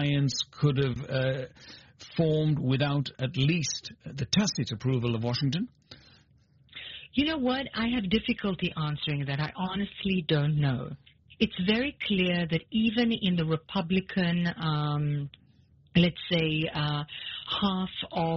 alliance could have formed without at least the tacit approval of Washington? You know what? I have difficulty answering that. I honestly don't know. It's very clear that even in the Republican, let's say, half of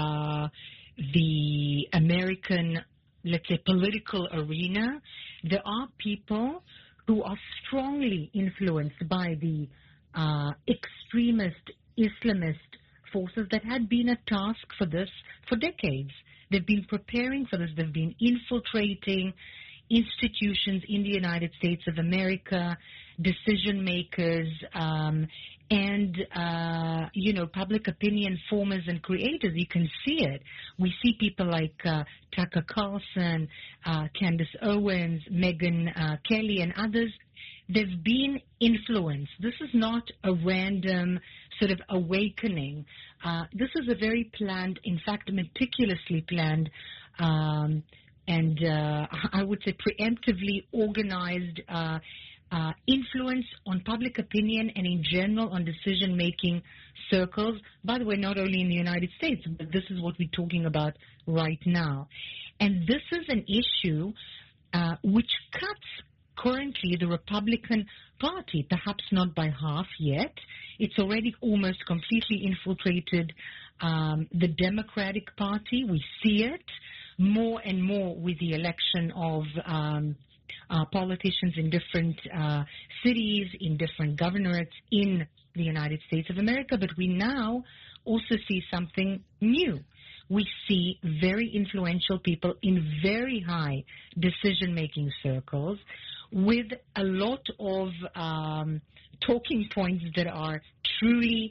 the American, let's say, political arena, there are people who are strongly influenced by the extremist Islamist forces that had been a task for this for decades. They've been preparing for this. They've been infiltrating institutions in the United States of America, decision makers, and public opinion formers and creators. You can see it. We see people like Tucker Carlson, Candace Owens, Megyn Kelly, and others. They've been influenced. This is not a random sort of awakening. This is a very planned, in fact, meticulously planned, and I would say preemptively organized influence on public opinion and in general on decision-making circles. By the way, not only in the United States, but this is what we're talking about right now. And this is an issue which cuts currently the Republican Party, perhaps not by half yet. It's already almost completely infiltrated the Democratic Party. We see it more and more with the election of politicians in different cities, in different governorates in the United States of America. But we now also see something new. We see very influential people in very high decision-making circles with a lot of talking points that are truly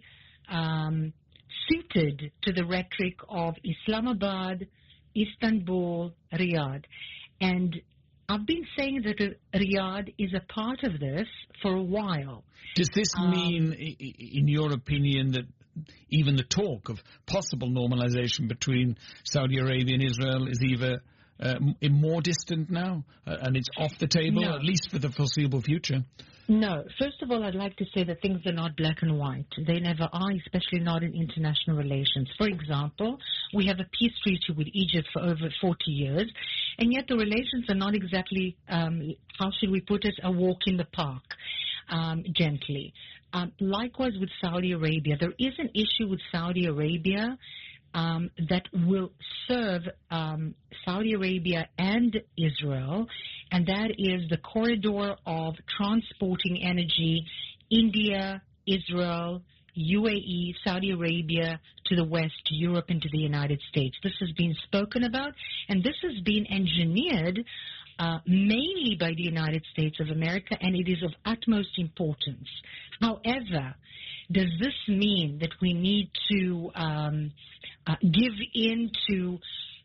suited to the rhetoric of Islamabad, Istanbul, Riyadh. And I've been saying that Riyadh is a part of this for a while. Does this mean, in your opinion, that even the talk of possible normalization between Saudi Arabia and Israel is either more distant now and it's off the table, No. at least for the foreseeable future? No. First of all, I'd like to say that things are not black and white. They never are, especially not in international relations. For example, we have a peace treaty with Egypt for over 40 years, and yet the relations are not exactly, how should we put it, a walk in the park, gently. Likewise with Saudi Arabia. There is an issue with Saudi Arabia that will serve Saudi Arabia and Israel, and that is the corridor of transporting energy, India, Israel, UAE, Saudi Arabia, to the West, to Europe, and to the United States. This has been spoken about, and this has been engineered mainly by the United States of America, and it is of utmost importance. However, does this mean that we need to give in to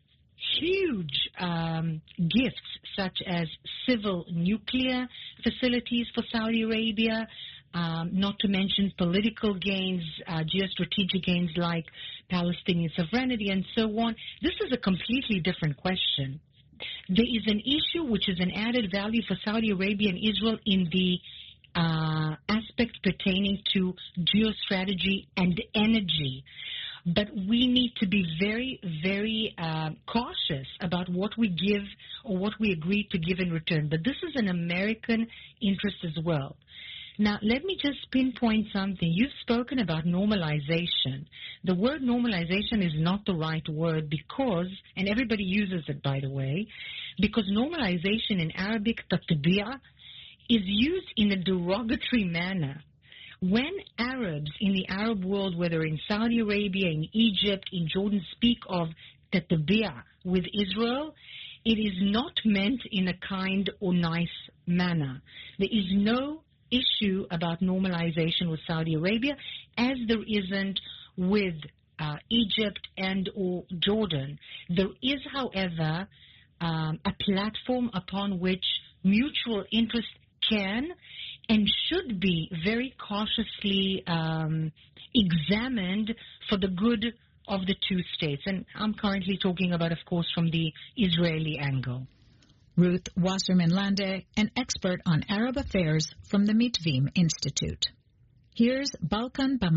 huge gifts such as civil nuclear facilities for Saudi Arabia, not to mention political gains, geostrategic gains like Palestinian sovereignty and so on? This is a completely different question. There is an issue which is an added value for Saudi Arabia and Israel in the aspect pertaining to geostrategy and energy. But we need to be very, very cautious about what we give or what we agree to give in return. But this is an American interest as well. Now, let me just pinpoint something. You've spoken about normalization. The word normalization is not the right word because, and everybody uses it, by the way, because normalization in Arabic, tatbi'a, is used in a derogatory manner. When Arabs in the Arab world, whether in Saudi Arabia, in Egypt, in Jordan, speak of tatbi'a with Israel, it is not meant in a kind or nice manner. There is no issue about normalization with Saudi Arabia, as there isn't with Egypt and or Jordan. There is, however, a platform upon which mutual interest can and should be very cautiously examined for the good of the two states. And I'm currently talking about, of course, from the Israeli angle. Ruth Wasserman-Lande, an expert on Arab affairs from the Mitvim Institute. Here's Balkan Bama.